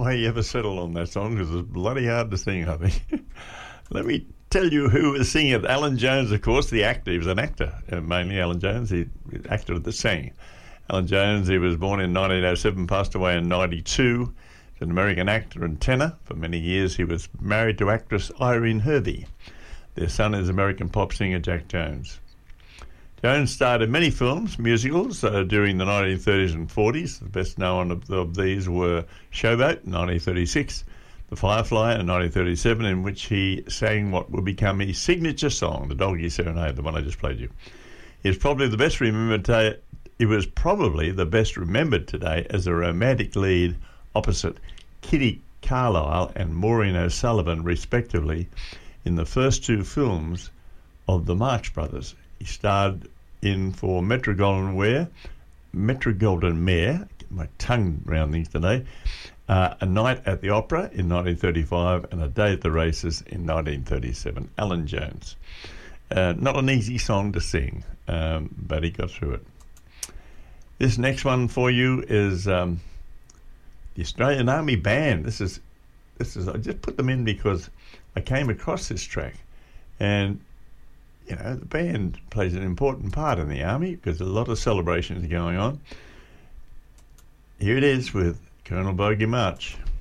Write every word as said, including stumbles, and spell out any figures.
why he ever settled on that song, because it's bloody hard to sing, I think. Let me tell you who was singing it. Alan Jones, of course, the actor. He was an actor, uh, mainly Alan Jones. He was an actor that sang. Alan Jones, he was born in nineteen oh seven, passed away in ninety-two. He's an American actor and tenor. For many years, he was married to actress Irene Hervey. Their son is American pop singer Jack Jones. Jones starred in many films, musicals, uh, during the nineteen thirties and forties. The best known of, of these were Showboat in nineteen thirty-six, The Firefly in nineteen thirty-seven, in which he sang what would become his signature song, the Doggy Serenade, the one I just played you. He was probably the best remembered today. He was probably the best remembered today as a romantic lead opposite Kitty Carlisle and Maureen O'Sullivan, respectively, in the first two films of the Marx Brothers. He starred in for Metro Goldwyn Mayer, Metro Goldwyn Mayer, get my tongue around things today, uh, A Night at the Opera in nineteen thirty-five and A Day at the Races in nineteen thirty-seven. Alan Jones. Uh, not an easy song to sing, um, but he got through it. This next one for you is um, the Australian Army Band. This is, this is. I just put them in because I came across this track, and you know, the band plays an important part in the Army because a lot of celebrations are going on. Here it is with Colonel Bogey March.